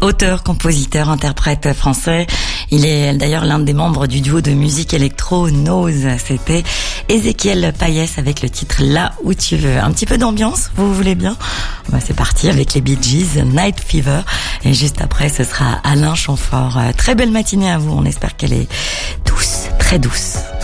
Auteur, compositeur, interprète français. Il est d'ailleurs l'un des membres du duo de musique électro Nose. C'était Ézéchiel Payès avec le titre Là où tu veux. Un petit peu d'ambiance, vous voulez bien? C'est parti avec les Bee Gees, Night Fever. Et juste après, ce sera Alain Chamfort. Très belle matinée à vous. On espère qu'elle est douce, très douce.